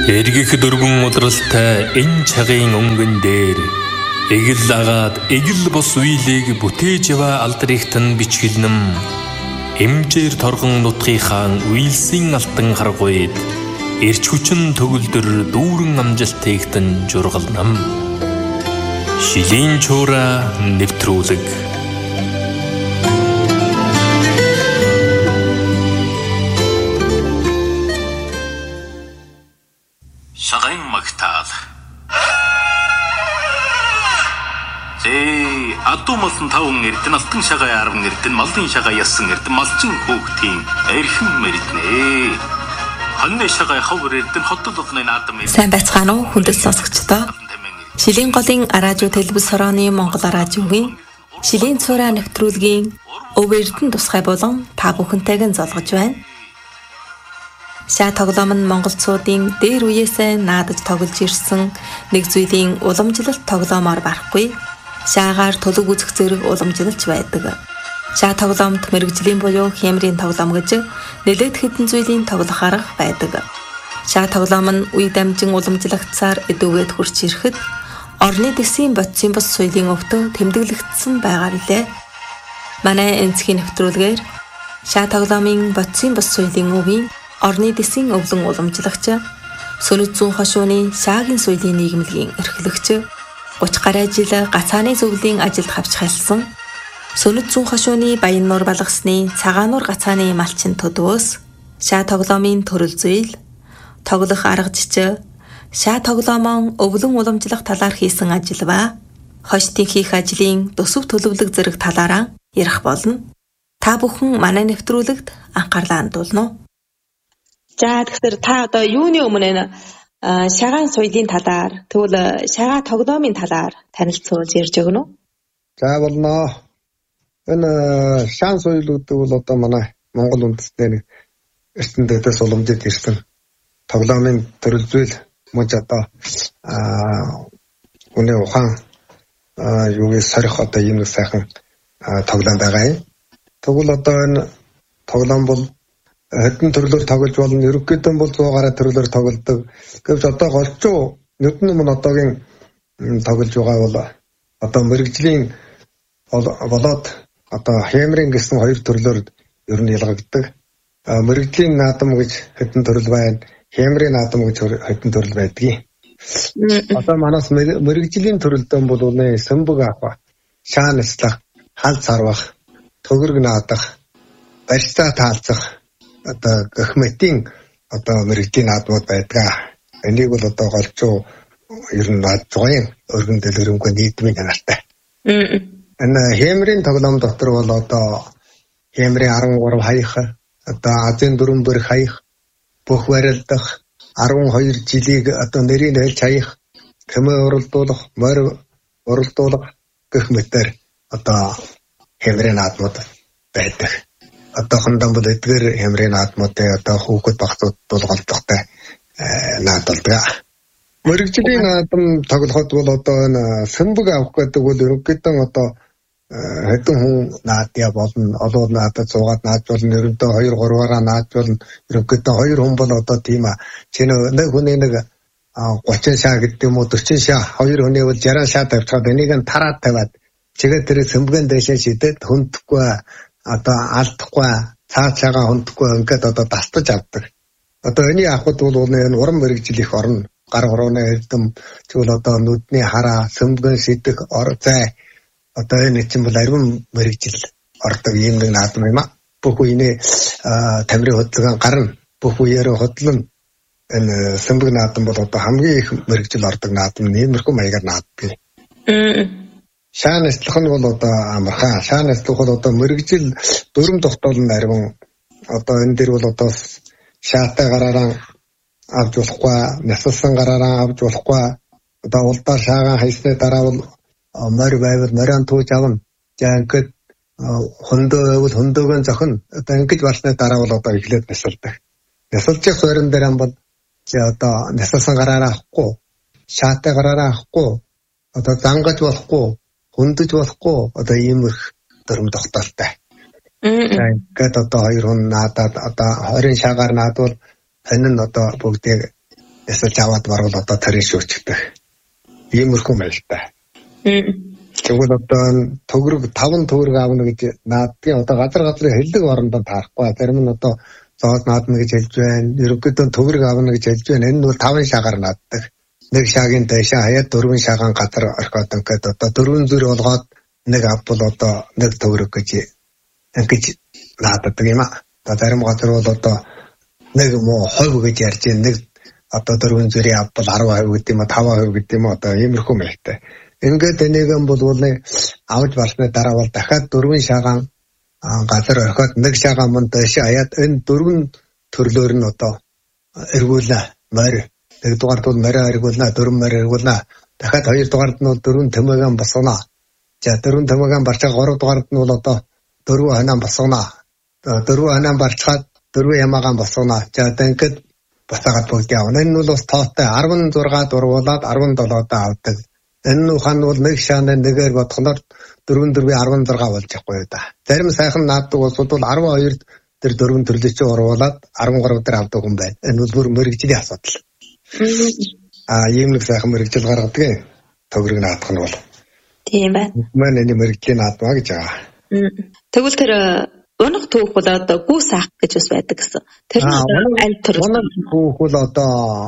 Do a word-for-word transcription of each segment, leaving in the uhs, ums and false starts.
Эргэх дөрвөн удралтай энэ цагийн өнгөн дээр эгэл агаад эгэл бос үеийг бүтээж ява алдрихтан бичгэлнэм эмжээр торгон нутгийнхаа үйлсийн алтан харгуйд эрч хүчин төгөлдөр дүүрэн амжилтыгтэн жургалнам шилийн чуура нэвтрүүлэг. Шагын магтаал. Зээ адуу малын таван эрдэн алтан шагай арван эрдэн малын шагай ясан эрдэн малчин хөөгтийн эрхэм мэритнэ. Хонны шагай ховор эрдэн хотлолгоны наадам. Сайн байцгаана уу хүндэт сонсогчдоо. Шилийн голын радио телевиз хорооны Монгол радиогийн шилийн цораа нэвтрүүлгийн өв эрдэн тусгай болон та бүхэнтэйг золгож байна. Ша тоглоом нь монголчуудын дээр үеэсээ наадаж тоглож ирсэн нэг зүйлийн уламжлалт тоглоомоор барахгүй. Шаагаар төлөв үзэх зэрэг уламжлалж байдаг. Ша тоглоомд мэрэгжлийн буюу хямрын тоглоом гэж нэлээд хэдэн зүйлийн тоглох арга байдаг. Ша тоглоом нь үе дамжин уламжлагцаар эдүгээд хурж ирэхэд орны дэсийн бодисын бус соёлын өвтө тэмдэглэгдсэн байгаа билээ. Манай энцгийн нэвтрүүлгээр ша тоглоомын бодисын бус соёлын өвийн орны дэсийн өвлөн уламжлагч, Сөнөд зүүн хошууны шаагийн соёлын нийгэмлэгийн эрхлэгч, гуч гаруй жил гацааны зөвлөлийн ажилд хавч хайлсан, Сөнөд зүүн хошууны Баяннуур балгасны Цагаануур гацааны малчин төдвөөс шаа тоглоомын төрөл зүйл, тоглох арга жич, шаа тоглоомон өвлөн уламжлах талаар хийсэн ажил ба хошдын хийх ажлын төсөв төлөвлөг зэрэг талаараа ярих болно. Та бүхэн манай нэвтрүүлэгт анхаарлаа хандуулна уу? За тэгэхээр та одоо юуны өмнө энэ шагаан соёлын талаар тэгвэл шагаа тоглоомын талаар танилцуулж ярьж өгнө үү? За болно. Энэ шагаан соёл гэдэг бол одоо манай Монгол үндэстний эрдэнэ дэдээс уламжид ирсэн тоглоомын төрөл зүйл мөн ч одоо үнэ ухаан юуг сорих одоо юм нэг сайхан тоглоом байгаа юм. Тэгвэл одоо энэ тоглоом бол хэдэн төрлөөр тоглож болно. Ерөнхийдөө бол сто гаруй төрлөөр тоглодог. Гэвч одоо голчуу нүдэн өмнө одоогийн тоглож байгаа бол одоо мэрэгжлийн болоод одоо хямрын гэсэн хоёр төрлөөр ер нь ялгагддаг. Мэрэгжлийн наадам гэж хэдэн төрөл байна. Хямрын наадам гэж хэдэн төрөл байдгийг. Одоо манаас мэрэгжлийн төрөлдөө бол үнэ сэмбэг авах, шаан эслэх, хал царвах, төгөрг наадах, барьцаа таалцах одоо гахмэтийн одоо мэрэгжлийн наадмууд байдаг. Энийг бол одоо голчуу ер нь наад зугийн өргөн дэлгэрэнгүй нийтмийн чанартай. Энэ хямрын тоглоом дотор бол одоо хямрын арван гурав хаях, одоо азийн дөрвөн бэр хаях, бүх барилдах, арван хоёр жилийг одоо нэрийн хэлж хаях, хэмээ уралдуулах, морь уралдуулах гэх мэтээр одоо хямрын наадмууд байдаг. Одоохон бол эдгээр хямрын наадмуудын одоо хүүхэд багцууд бол голдохтой наадмууд. Мэргэжлийн наадам тоглоход бол одоо энэ сэмбэг авах гэдэг бол ерөнхийдөө одоо хэдэн хүн наадья болно. Олоо наадад суугаад наадж болно. Ерөнхийдөө хоёр гурваараа наадж болно. Ерөнхийдөө хоёр хүн бол одоо тийм а. Чинь нэг хүний нэг гучин шаа гэдэг юм уу дөрвөн шаа хоёр хүний бол жараа шаа тавьчихад энийг нь тараад тавиад чигээ тэр сэмбэгэн дэшээ шидэд хүндэхгүй одоо алдахгүй цаашаага хүндэхгүй ингээд одоо дастаж авдаг. Одоо энэ авахд бол энэ уран мэрэгжил их орно. Гар хорооны эрдэм тэгвэл одоо нүдний хараа, сэмбэгэн шидэх, ор зай одоо энэ чинь бол ариун мэрэгжил ордог юм нэг наадам юм а. Бүх үений тамирын хөдөлгөөн гарна. Бүх үеэрээ хөдлөн энэ сэмбэг наадам бол одоо хамгийн их мэрэгжил ордог наадам нэмэрхүү маягаар нааддаг. Шаан эслэх нь бол одоо амархан. Шаан эслэх бол одоо мэрэгжил дөрөм тогтоолн ариун одоо энэ дэр бол одоо шаатай гараараа авч болохгүй, нясалсан гараараа авч болохгүй. Одоо улдаар шаагаа хайсны дараа бол морь байвал морин тууж авна. За ингээд хөндөө байвал хөндөөгөө зохино. Одоо ингэж болсны дараа бол одоо эхлээд нясалдаг. Нясалчих суурин дээр бол одоо нясалсан гараараа авахгүй, шаатай гараараа авахгүй, одоо зангаж болохгүй, хүндэж болохгүй одоо ийм их дөрөм тогтоолтой. Ингээд одоо хоёр хүн наадаад одоо хорийн шаагаар наадвал энэ нь одоо бүгдийг эсвэл аваад барвал одоо тарийн шүүчдэг. Иймэрхүү байлтай. Тэгвэл одоо төгрөг таван төгрөг аавна гэж наадгийн одоо газар газрын хэлдэг орондоо таарахгүй. Зарим нь одоо зоос наадна гэж хэлж байна. Ерөнхийдөө төгрөг аавна гэж хэлж байна. Энэ нь бол таван шагаар нааддаг. Нэг шагийн дэшээ хаяад дөрвөн шагаан газар орхиод ингээд одоо дөрвөн зүр болгоод нэг авбал одоо нэг төгрөг гэж ингэж нааддаг юм аа. Одоо зарим газар бол одоо нэг муу хувь гэж ярьж байна. Нэг одоо дөрвөн зүрийн авбал арван хувь гэдэг юм уу, таван хувь гэдэг юм уу, одоо иймэрхүү мэйтэй. Ингээд энийгэн бол авж барсны дараа бол дахиад дөрвөн шагаан газар орхиод нэг шагаан мөн дэшээ хаяад энэ дөрвөн төрлөөр нь одоо эргүүлнэ. Морь нэгдүгээрт бол морь эргүүлнэ, дөрвөн морь эргүүлнэ. Дахиад хоёрдугаарт нь бол дөрвөн төмөөгөн босгоно. За дөрвөн төмөөгөн барчаа гуравдугаарт нь бол одоо дөрвөн ханаан босгоно. Дөрвөн ханаан барчаад дөрвөн ямаагаан босгоно. За одоо ингээд бацаагаад бүгд явна. Энэ нь бол бас тоотой арван зургаад ургуулад арван долоодоо авдаг. Энэ ухан бол нэг шааны нэгээр бодхоноор дөрвөн дөрвийн арван зургаа болж явахгүй да. Зарим сайхан нааддаг улсууд бол арван хоёрт тэр дөрвөн төрлөч чинь ургуулад арван гурав дээр авдаг хүн байна. Энэ бол бүр мэрэгжлийн асуудал. Аа ийм нэг сайхан мэрэгжил гаргадаг. Төгрөг наадах нь бол. Тийм байна. Манай энэ мэрэгжлийн наадмаа гэж байгаа. Тэгвэл тэр унах түүх бол одоо гүүс аах гэж бас байдаг гэсэн. Тэр нь аль төр унах түүх бол одоо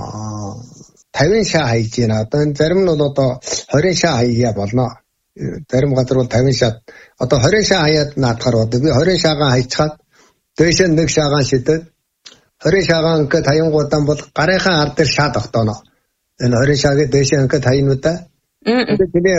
тавин шаа хайж байна. Одоо энэ зарим нь бол одоо хорин шаа хаяа болно. Зарим газар бол тавин шаа. Одоо хорин шаа хаяад наадахаар одоо би хорин шаагаа хайчаад дээшээ нэг шаагаа шидэд хорин шаагаа ингээд хаянгуудан бол гарынхаа ар дээр шаа тогтооно. Энэ хорин шаагийн дээшээ ингээд хаянуудаа. Тэгээ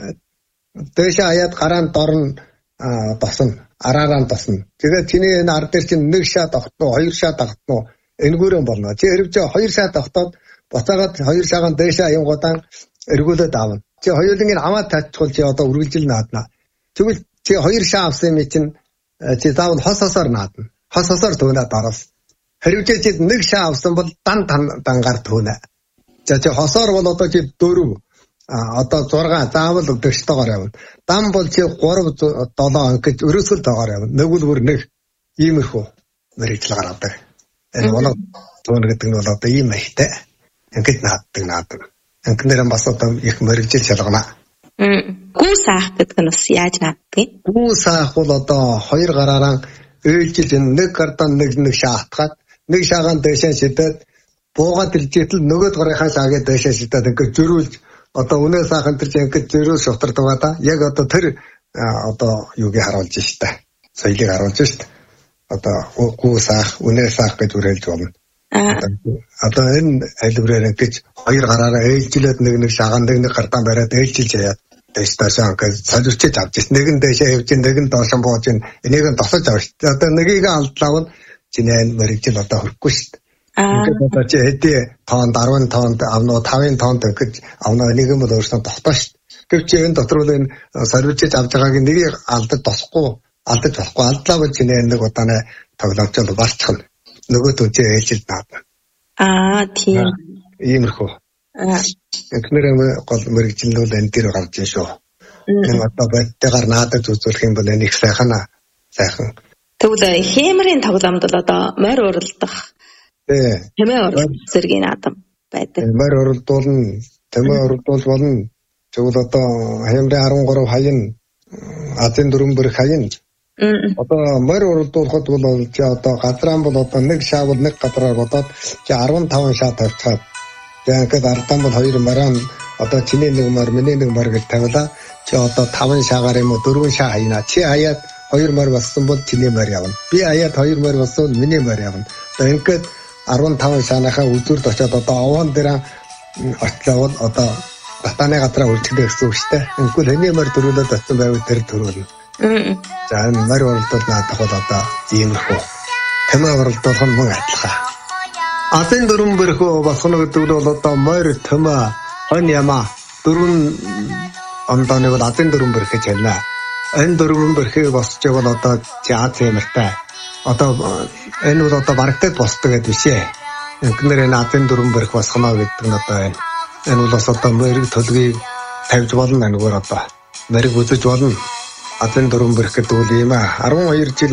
дээшээ хаяад гараан дор нь босно. Араараа тосно. Тэгээд чиний энэ ар дээр чинь нэг шаа тогтноо, хоёр шаа тогтноо. Энгүүрэн болно. Чи хэрвээ хоёр шаа тогтоод буцаагаад хоёр шаагаан дээшээ аянгуудан эргүүлээд аавна. Чи хоёулынгийн аваад татчихвал чи одоо үргэлжил наадна. Тэгвэл чи хоёр шаа авсан юм чинь чи заавал хос хосоор наадна. Хос хосоор төөнө дараас. Хэрвээ чи нэг шаа авсан бол дан дангаар төөнө. За чи хосоор бол одоо чи дөрөв одоо зургаан заавал дэвштойгоор явна. Дан бол чи гурав долоо гэж өрөөсгөл тоогоор явна. Нэгвэл бүр нэг иймэрхүү мэрэгжил гаргадаг. Энэ бол төөнө гэдэг нь бол одоо ийм ихтэй. Ингээд нааддаг нааддаг. Инкнэрэн бас одоо их мэрэгжил шалгана. Гүүс аах гэдэг нь бас яаж нааддаг? Гүүс аах бол одоо хоёр гараараа ээлжиж нэг гардан нэг нэг шаатгаад нэг шаагаан дэшээ шидэд буугаад илжээтэл нөгөөд гарынхаа шаагаа дэшээ шидэд ингээд зөрүүлж одоо үнээс ахын тэр чинь ингээд зөрүүл шуутардаг ба та яг одоо тэр одоо юуг харуулж штэ. Соёлыг харуулж штэ. Одоо гүүс аах, үнээс аах гэж үргэлж болно. Одоо энэ айлбараар ингэж хоёр гараараа ээлжилээд нэг нэг шаагаан нэг нэг гардаа бариад ээлжилж яа. Дэш таашаа ингээд солиучиж авч ирсэн. Нэг нь дэшээ явж, нэг нь доош бууж, энийг нь тосож авч. Одоо нэгийг алдлаавал чиний мэрэгжил одоо хөрөхгүй шүү дээ. Ингээд одоо чи хэдий тоонд арван тоонд авнаа тавын тоонд гэж авнаа энийг нь бол өөрснөө тогтоо шүү дээ. Гэвч энэ дотор бол энэ солиучиж авч байгааг нэгийг алдаж тосохгүй, алдаж болохгүй. Алдлаавал чиний нэг удааны тоглоомчод барчихна. Нөгөө түнчээ ээлжилд наадна. Аа тийм. Иймэрхүү. Аа. Эхнэрээ гол мэрэгжлүүд энэ дээр гарч ийн шүү. Энэ одоо байтгаар наадаж үзүүлэх юм бол энэ их сайхан сайхан. Тэгвэл хэмрийн тоглоомд бол одоо морь уралдах. Тий. Хэмээ уралдах зэргийн наадам байдаг. Морь уралдуулна, тэмээ уралдуул болно. Тэгвэл одоо хэмрийн арван гурав хаян, азийн дөрвөн бэр хаян. Одоо морь уралдуулахад бол чи одоо газраан бол одоо нэг шаавал нэг газраар бодоод чи арван таван шаа тавьчихад тэгээд ингээд ардсан бол хоёр маран одоо чиний нэг морь миний нэг морь гэж тавилаа чи одоо таван шаагаар юм уу дөрвөн шаа хайна чи хаяад хоёр морь болсон бол чиний морь явна би хаяад хоёр морь болсон бол миний морь явна одоо ингээд арван таван шаанахаа үзүүрд очиод одоо овоон дээр очлоо одоо батаны газраа үлчдэг гэсэн үг шүү дээ ингээд хэний морь дөрвөлөд очсон байвал тэр дөрвөл за энэ морь уралдуул наадах бол одоо иймэрхүү тэмээ уралдуулах нь мөн адилхан. Азийн дөрвөн бэрхүү босгоно гэдэг нь бол одоо морь тэмээ хон ямаа дөрвөн ондооны бол азийн дөрвөн бэрх гэж хэлнэ. Энэ дөрвөн бэрхийг босч байвал одоо Аз хэмэртэй. Одоо энэ бол одоо барагтад босдог гэдэг биш ээ. Ингээр энэ азийн дөрвөн бэрх босгоно гэдэг нь одоо энэ энэ бол бас одоо морийг төлгийг тавьж болно нэггээр одоо морийг үзэж болно. Азийн дөрвөн бэрх гэдэг үл юм аа. арван хоёр жил